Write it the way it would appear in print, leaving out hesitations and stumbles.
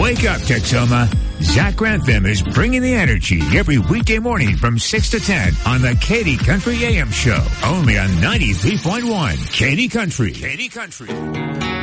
Wake up, Texoma. Zach Grantham is bringing the energy every weekday morning from 6 to 10 on the Katy Country AM Show. Only on 93.1 Katy Country. Katy Country.